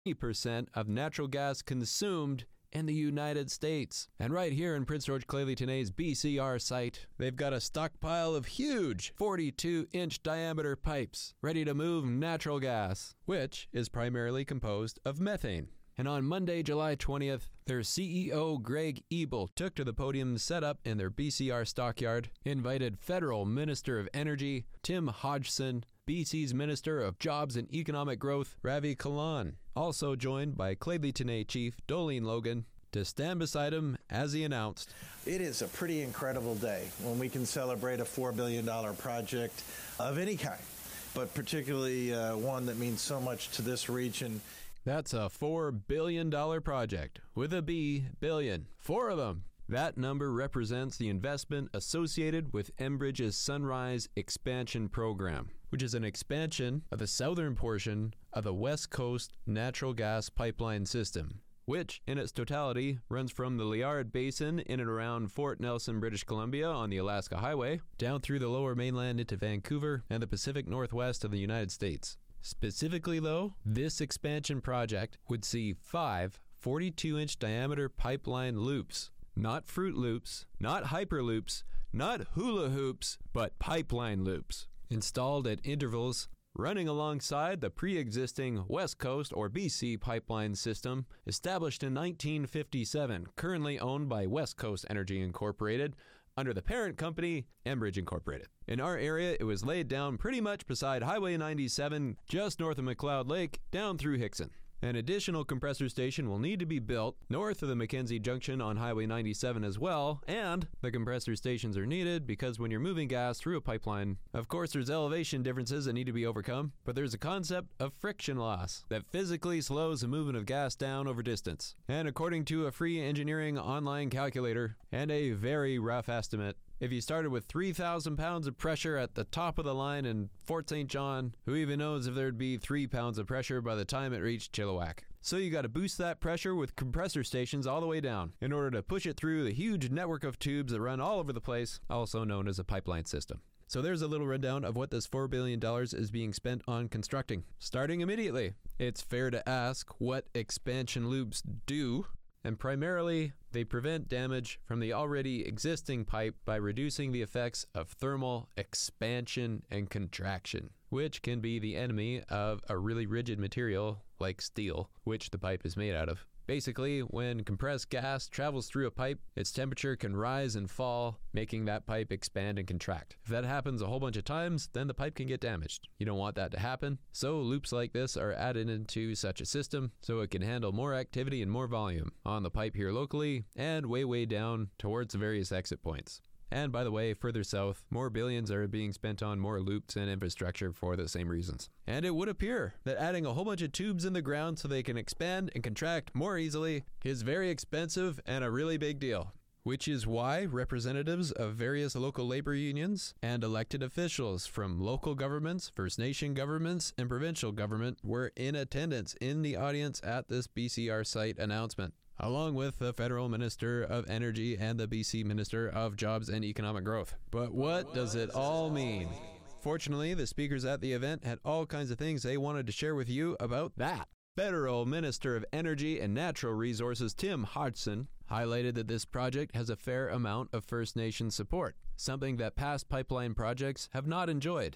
20% of natural gas consumed in the United States. And right here in Prince George Clay Tenay's BCR site, they've got a stockpile of huge 42-inch diameter pipes ready to move natural gas, which is primarily composed of methane. And on Monday, July 20th, their CEO, Greg Ebel, took to the podium set up in their BCR stockyard, invited Federal Minister of Energy, Tim Hodgson, BC's Minister of Jobs and Economic Growth, Ravi Kahlon, also joined by Clay Tenay Chief Dolene Logan, to stand beside him as he announced. It is a pretty incredible day when we can celebrate a $4 billion project of any kind, but particularly one that means so much to this region. That's a $4 billion project, with a B, billion. 4 of them. That number represents the investment associated with Enbridge's Sunrise Expansion Program, which is an expansion of the southern portion of the West Coast natural gas pipeline system, which in its totality runs from the Liard Basin in and around Fort Nelson, British Columbia on the Alaska Highway, down through the lower mainland into Vancouver and the Pacific Northwest of the United States. Specifically, though, this expansion project would see 5 42-inch diameter pipeline loops. Not Fruit Loops, not Hyperloops, not hula hoops, but pipeline loops, installed at intervals running alongside the pre-existing West Coast or BC pipeline system established in 1957, currently owned by West Coast Energy Incorporated, under the parent company, Enbridge Incorporated. In our area, it was laid down pretty much beside Highway 97, just north of McLeod Lake, down through Hickson. An additional compressor station will need to be built north of the Mackenzie Junction on Highway 97 as well, and the compressor stations are needed because when you're moving gas through a pipeline, of course there's elevation differences that need to be overcome, but there's a concept of friction loss that physically slows the movement of gas down over distance. And according to a free engineering online calculator and a very rough estimate, if you started with 3,000 pounds of pressure at the top of the line in Fort St. John, who even knows if there'd be 3 pounds of pressure by the time it reached Chilliwack? So you got to boost that pressure with compressor stations all the way down in order to push it through the huge network of tubes that run all over the place, also known as a pipeline system. So there's a little rundown of what this $4 billion is being spent on constructing. Starting immediately, it's fair to ask what expansion loops do. And primarily, they prevent damage from the already existing pipe by reducing the effects of thermal expansion and contraction, which can be the enemy of a really rigid material like steel, which the pipe is made out of. Basically, when compressed gas travels through a pipe, its temperature can rise and fall, making that pipe expand and contract. If that happens a whole bunch of times, then the pipe can get damaged. You don't want that to happen, so loops like this are added into such a system so it can handle more activity and more volume on the pipe here locally and way down towards the various exit points. And by the way, further south, more billions are being spent on more loops and infrastructure for the same reasons. And it would appear that adding a whole bunch of tubes in the ground so they can expand and contract more easily is very expensive and a really big deal. Which is why representatives of various local labor unions and elected officials from local governments, First Nation governments, and provincial government were in attendance in the audience at this BCR site announcement, along with the Federal Minister of Energy and the BC Minister of Jobs and Economic Growth. But what does it all mean? Fortunately, the speakers at the event had all kinds of things they wanted to share with you about that. Federal Minister of Energy and Natural Resources Tim Hodgson highlighted that this project has a fair amount of First Nation support, something that past pipeline projects have not enjoyed.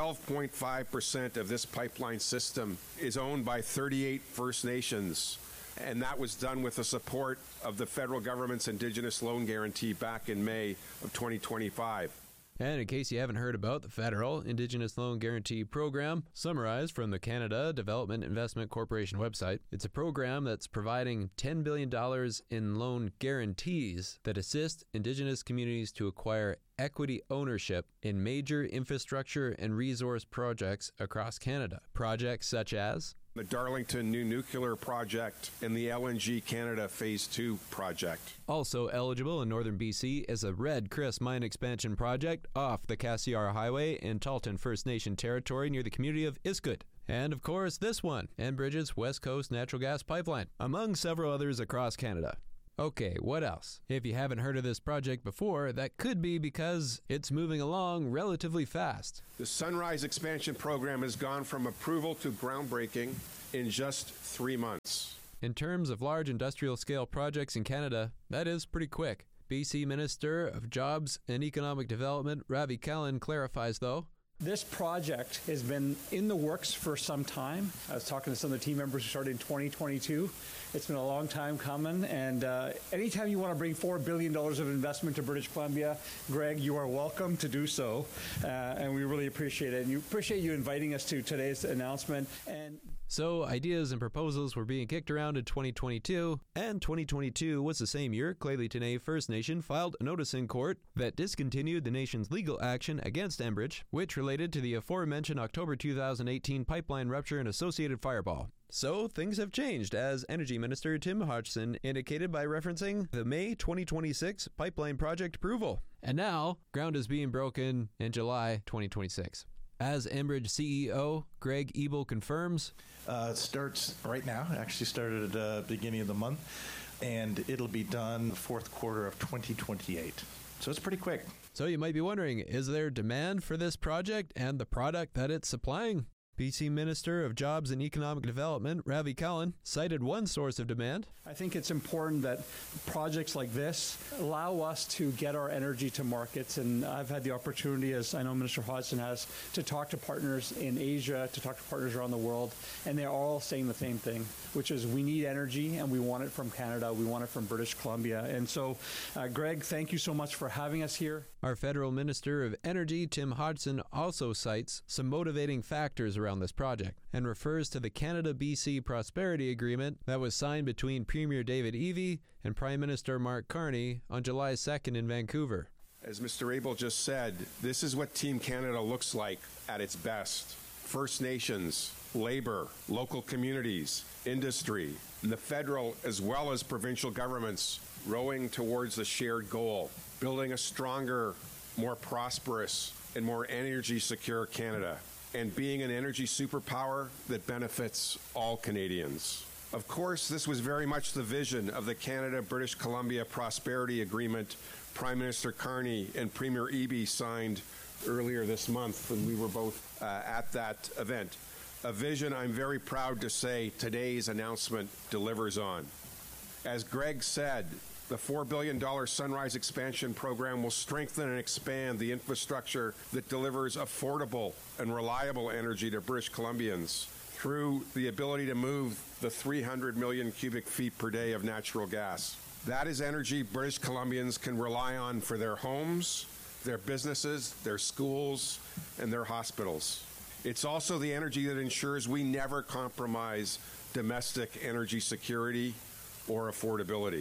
12.5% of this pipeline system is owned by 38 First Nations, and that was done with the support of the federal government's Indigenous Loan Guarantee back in May of 2025. And in case you haven't heard about the Federal Indigenous Loan Guarantee Program, summarized from the Canada Development Investment Corporation website, it's a program that's providing $10 billion in loan guarantees that assist Indigenous communities to acquire equity ownership in major infrastructure and resource projects across Canada. Projects such as the Darlington New Nuclear Project and the LNG Canada Phase 2 project. Also eligible in northern BC is a Red Chris mine expansion project off the Cassiar Highway in Talton First Nation territory near the community of Iskut. And of course this one, Enbridge's West Coast Natural Gas Pipeline, among several others across Canada. Okay, what else? If you haven't heard of this project before, that could be because it's moving along relatively fast. The Sunrise Expansion Program has gone from approval to groundbreaking in just 3 months. In terms of large industrial scale projects in Canada, that is pretty quick. BC Minister of Jobs and Economic Development Ravi Kahlon clarifies, though. This project has been in the works for some time. I was talking to some of the team members who started in 2022. It's been a long time coming, and anytime you want to bring $4 billion of investment to British Columbia, Greg, you are welcome to do so, and we really appreciate it. And you appreciate you inviting us to today's announcement. So, ideas and proposals were being kicked around in 2022, and 2022 was the same year Clay Tenay First Nation filed a notice in court that discontinued the nation's legal action against Enbridge, which related to the aforementioned October 2018 pipeline rupture and associated fireball. So, things have changed, as Energy Minister Tim Hodgson indicated by referencing the May 2026 pipeline project approval. And now, ground is being broken in July 2026. As Enbridge CEO Greg Ebel confirms, it starts right now. It actually started at the beginning of the month, and it'll be done the fourth quarter of 2028. So it's pretty quick. So you might be wondering, is there demand for this project and the product that it's supplying? BC Minister of Jobs and Economic Development Ravi Kahlon cited one source of demand. I think it's important that projects like this allow us to get our energy to markets, and I've had the opportunity, as I know Minister Hodgson has, to talk to partners in Asia, to talk to partners around the world, and they're all saying the same thing, which is we need energy and we want it from Canada, we want it from British Columbia. And so, Greg, thank you so much for having us here. Our Federal Minister of Energy, Tim Hodgson, also cites some motivating factors around this project and refers to the Canada-BC Prosperity Agreement that was signed between Premier David Eby and Prime Minister Mark Carney on July 2nd in Vancouver. As Mr. Abel just said, this is what Team Canada looks like at its best. First Nations, labor, local communities, industry, and the federal as well as provincial governments rowing towards a shared goal, building a stronger, more prosperous, and more energy-secure Canada, and being an energy superpower that benefits all Canadians. Of course, this was very much the vision of the Canada-British Columbia Prosperity Agreement Prime Minister Carney and Premier Eby signed earlier this month when we were both at that event. A vision I'm very proud to say today's announcement delivers on. As Greg said, the $4 billion Sunrise Expansion Program will strengthen and expand the infrastructure that delivers affordable and reliable energy to British Columbians through the ability to move the 300 million cubic feet per day of natural gas. That is energy British Columbians can rely on for their homes, their businesses, their schools, and their hospitals. It's also the energy that ensures we never compromise domestic energy security or affordability,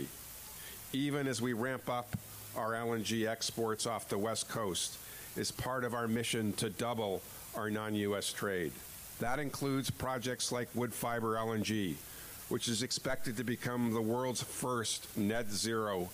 even as we ramp up our LNG exports off the West Coast as part of our mission to double our non-U.S. trade. That includes projects like Woodfibre LNG, which is expected to become the world's first net zero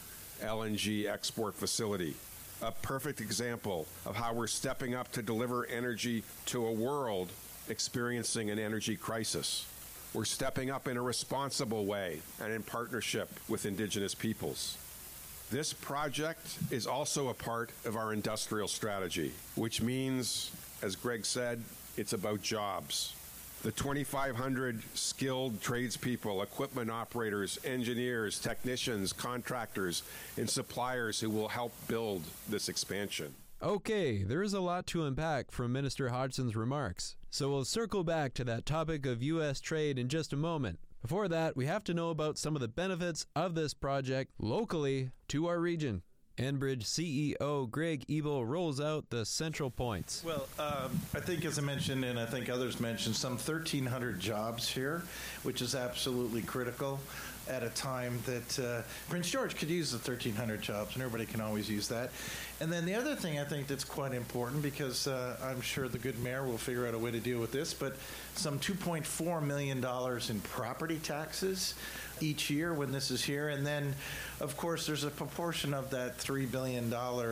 LNG export facility. A perfect example of how we're stepping up to deliver energy to a world experiencing an energy crisis. We're stepping up in a responsible way and in partnership with Indigenous peoples. This project is also a part of our industrial strategy, which means, as Greg said, it's about jobs. The 2,500 skilled tradespeople, equipment operators, engineers, technicians, contractors, and suppliers who will help build this expansion. Okay, there is a lot to unpack from Minister Hodgson's remarks, so we'll circle back to that topic of U.S. trade in just a moment. Before that, we have to know about some of the benefits of this project locally to our region. Enbridge CEO Greg Ebel rolls out the central points. Well, I think, as I mentioned, and I think others mentioned, some 1,300 jobs here, which is absolutely critical at a time that Prince George could use the 1,300 jobs, and everybody can always use that. And then the other thing I think that's quite important, because I'm sure the good mayor will figure out a way to deal with this, but some $2.4 million in property taxes each year when this is here. And then, of course, there's a proportion of that $3 billion in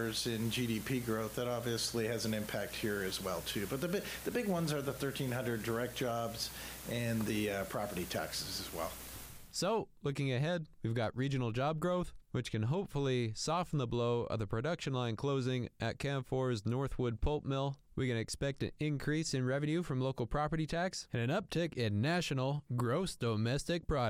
GDP growth that obviously has an impact here as well, too. But the big ones are the 1,300 direct jobs and the property taxes as well. So, looking ahead, we've got regional job growth, which can hopefully soften the blow of the production line closing at Canfor's Northwood Pulp Mill. We can expect an increase in revenue from local property tax and an uptick in national gross domestic product.